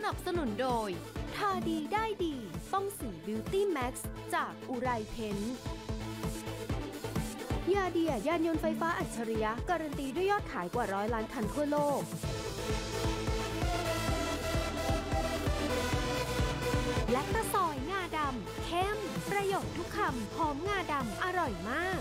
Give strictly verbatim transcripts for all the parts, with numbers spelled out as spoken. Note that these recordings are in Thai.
นับสนุนโดยทาดีได้ดีต้องสีบิวตี้แม็กซ์จากอุไรเพ้นท์ยาเดียยานยนต์ไฟฟ้าอัจฉริยะการันตีด้วยยอดขายกว่าร้อยล้านคันทั่วโลกและกระสอยงาดำเข้มประโยชน์ทุกคำหอมงาดำอร่อยมาก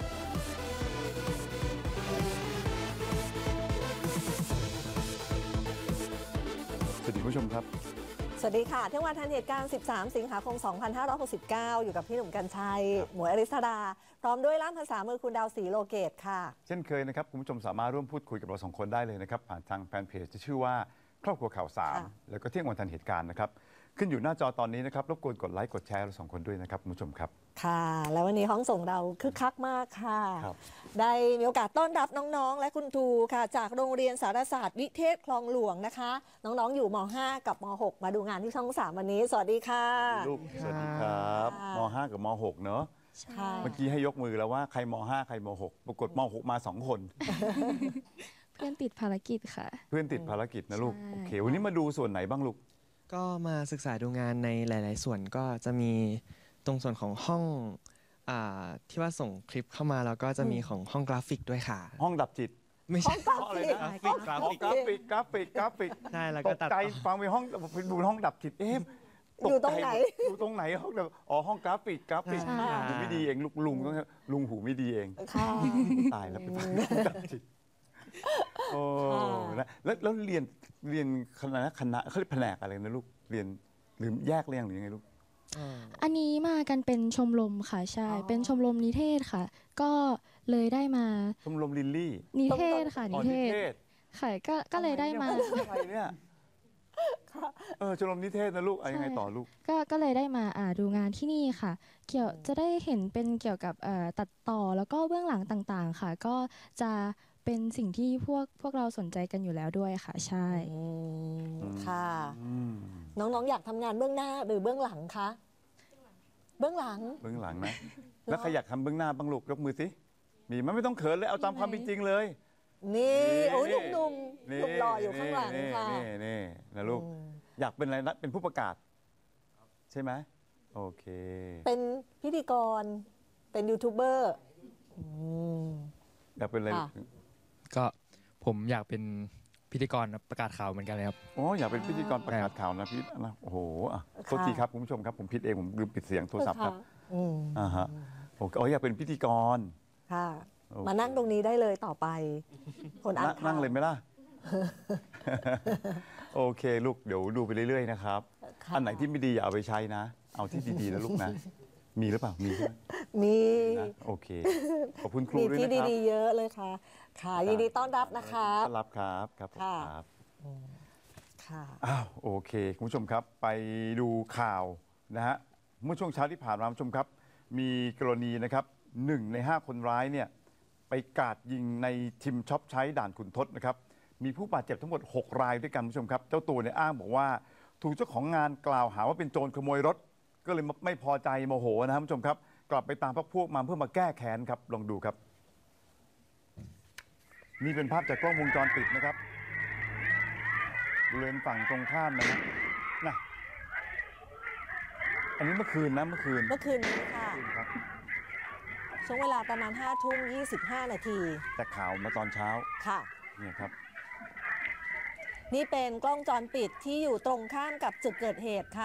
สวัสดีผู้ชมครับสวัสดีค่ะเที่ยงวันทันเหตุการณ์สิบสามสิงหาคมสองพันห้าร้อยหกสิบเก้าอยู่กับพี่หนุ่มกัญชัยหมวยอริสดาพร้อมด้วยล่ามภาษามือคุณดาวศรีโลเกตค่ะเช่นเคยนะครับคุณผู้ชมสามารถร่วมพูดคุยกับเราสองคนได้เลยนะครับผ่านทางแฟนเพจที่ชื่อว่าครอบครัวข่าวสามแล้วก็เที่ยงวันทันเหตุการณ์นะครับขึ้นอยู่หน้าจอตอนนี้นะครับรบกวนกดไลค์กดแชร์เราสองคนด้วยนะครับคุณผู้ชมครับค่ะแล้ววันนี้ห้องส่งเราคึกคักมากค่ะได้มีโอกาสต้อนรับน้องๆและคุณครูค่ะจากโรงเรียนสารศาสตร์วิเทศคลองหลวงนะคะน้องๆอยู่ม.ห้า กับม.หก มาดูงานที่ช่องสามวันนี้สวัสดีค่ะลูกสวัสดีครับม.ห้า กับม.หก เนอะเมื่อกี้ให้ยกมือแล้วว่าใครม.ห้า ใครม.หก ปรากฏม.หก มาสองคนเพื่อนติดภารกิจค่ะเพื่อนติดภารกิจนะลูกโอเควันนี้มาดูส่วนไหนบ้างลูกก็มาศึกษาดูงานในหลายๆส่วนก็จะมีตรงส่วนของห้องอ่าที่ว่าส่งคลิปเข้ามาแล้วก็จะมีของห้องกราฟิกด้วยค่ะห้องดับจิตไม่ใช่ห้องอะไรนะกราฟิกกราฟิกกราฟิกกราฟิกใช่แล้วก็ตัดใจฟังไปห้องเป็นดูห้องดับจิตเอ๊ะอยู่ตรงไหนอยู่ตรงไหนห้องแบบอ๋อห้องกราฟิกกราฟิกหูไม่ดีเองลุงลุงลุงหูไม่ดีเองตายแล้วไปฟังดับจิตโอ้แล้วแล้วเรียนเรียนคณะคณะเขาเรียกแผนกอะไรนะลูกเรียนหรือแยกเรียงหรือยังไงลูกอันนี้มากันเป็นชมรมค่ะใช่เป็นชมรมนิเทศค่ะก็เลยได้มาชมรมลิลลี่นิเทศค่ะนิเทศค่ะก็ก็เลยได้มาอะไรเนี่ยเออชมรมนิเทศนะลูกอะไรยังไงต่อลูกก็ก็เลยได้มาอ่าดูงานที่นี่ค่ะเกี่ยวจะได้เห็นเป็นเกี่ยวกับเอ่อตัดต่อแล้วก็เบื้องหลังต่างๆค่ะก็จะเป็นสิ่งที่พวกพวกเราสนใจกันอยู่แล้วด้วยค่ะใช่ค่ะน้องๆอยากทำงานเบื้องหน้าหรือเบื้องหลังคะเบื้องหลังเบื้องหลังนะแล้วใครอยากทำเบื้องหน้าบ้างลูกยกมือสิมีมันไม่ต้องเขินเลยเอาตามความเป็นจริงเลยนี่โอ้ยหนุ่มๆหนุ่มหล่ออยู่ข้างหลังค่ะนี่นี่นะลูกอยากเป็นอะไรนะเป็นผู้ประกาศใช่ไหมโอเคเป็นพิธีกรเป็นยูทูบเบอร์อยากเป็นอะไรก็ผมอยากเป็นพิธีกรประกาศข่าวเหมือนกันเลยครับอ๋ออยากเป็นพิธีกรประกาศข่าวนะพี่นะโอ้โหอ่ะโทษทีครับคุณผู้ชมครับผมผิดเองผมลืมปิดเสียงโทรศัพท์ครับอ่าฮะโอเคอ๋ออยากเป็นพิธีกรค่ะมานั่งตรงนี้ได้เลยต่อไปคนอ่านข่าวนั่งเลยไหมล่ะโอเคลูกเดี๋ยวดูไปเรื่อยๆนะครับอันไหนที่ไม่ดีอย่าเอาไปใช้นะเอาที่ดีๆนะลูกนะมีหรือเปล่ามีใช่ไหมมีโอเคขอบคุณครูด้วยนะครับมีที่ดีๆเยอะเลยค่ะค่ะยินดีต้อนรับนะคะต้อนรับครับครับครับค่ะอ้าวโอเคคุณผู้ชมครับไปดูข่าวนะฮะเมื่อช่วงเช้าที่ผ่านมาคุณผู้ชมครับมีกรณีนะครับหนึ่งในห้าคนร้ายเนี่ยไปกราดยิงในทิมช็อปใช้ด่านขุนทดนะครับมีผู้บาดเจ็บทั้งหมดหกรายด้วยกันคุณผู้ชมครับเจ้าตัวเนี่ยอ้างบอกว่าถูกเจ้าของงานกล่าวหาว่าเป็นโจรขโมยรถก็เลยไม่พอใจโมโหนะครับคุณผู้ชมครับกลับไปตามพวกพวกมาเพื่อมาแก้แค้นครับลองดูครับนี่เป็นภาพจากกล้องวงจรปิดนะครับบริเวณฝั่งตรงข้ามนะครับนะอันนี้เมื่อคืนนะเมื่อคืนเมื่อคืนนี้ค่ะช่วงเวลาประมาณห้าทุ่มยี่สิบห้านาทีแต่ข่าวมาตอนเช้าค่ะนี่ครับนี่เป็นกล้องจรปิดที่อยู่ตรงข้ามกับจุดเกิดเหตุค่ะ